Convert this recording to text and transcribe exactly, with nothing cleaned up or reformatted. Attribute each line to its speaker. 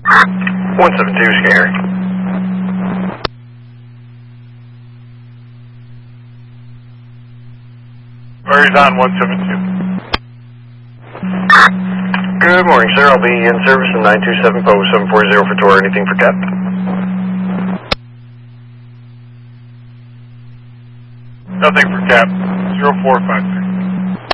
Speaker 1: one seven two, Scary.
Speaker 2: Where's on one seven two?
Speaker 1: Good morning, sir. I'll be in service from nine two seven post seven four zero for tour. Anything for Cap?
Speaker 2: Nothing for Cap. zero four five.